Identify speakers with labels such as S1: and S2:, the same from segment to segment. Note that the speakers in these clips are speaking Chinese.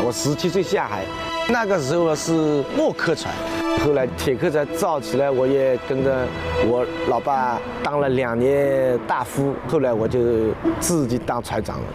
S1: 我17岁下海，那个时候是木客船，后来铁客船造起来，我也跟着我老爸当了2年大夫，后来我就自己当船长了。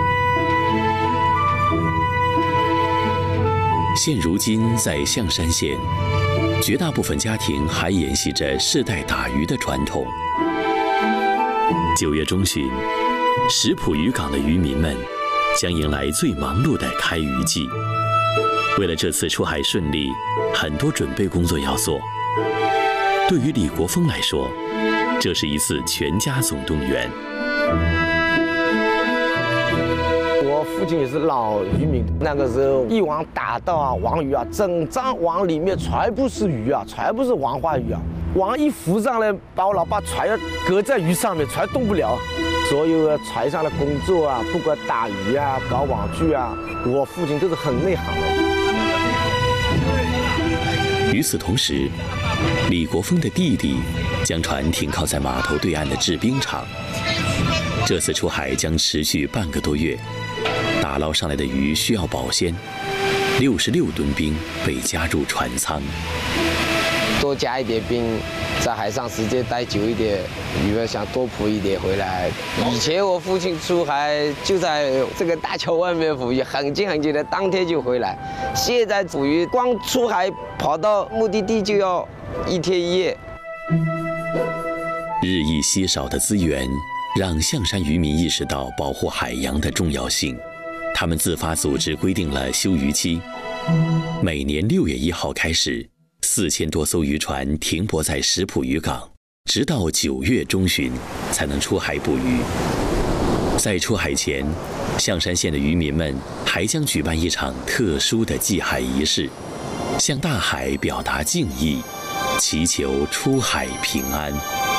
S2: 现如今在象山县，绝大部分家庭还沿袭着世代打鱼的传统。9月中旬，石浦渔港的渔民们将迎来最忙碌的开渔季。为了这次出海顺利，很多准备工作要做。对于李国峰来说，这是一次全家总动员。
S1: 我父亲也是老渔民，那个时候一网打到啊，网鱼啊，整张网里面全部是鱼啊，全部是王花鱼啊。网一浮上来，把我老爸船要隔在鱼上面，船动不了。所有船上的工作啊，不管打鱼啊、搞网具啊，我父亲都是很内行的。
S2: 与此同时，李国峰的弟弟将船停靠在码头对岸的制冰厂。这次出海将持续半个多月，打捞上来的鱼需要保鲜，66吨冰被加入船舱。
S1: 多加一点冰，在海上时间待久一点，鱼们想多捕一点回来。以前我父亲出海就在这个大桥外面捕鱼，很近很近的，当天就回来。现在捕鱼光出海跑到目的地就要1天1夜。
S2: 日益稀少的资源让象山渔民意识到保护海洋的重要性，他们自发组织规定了休渔期，每年6月1号开始，4000多艘渔船停泊在石浦渔港，直到9月中旬才能出海捕鱼。在出海前，象山县的渔民们还将举办一场特殊的祭海仪式，向大海表达敬意，祈求出海平安。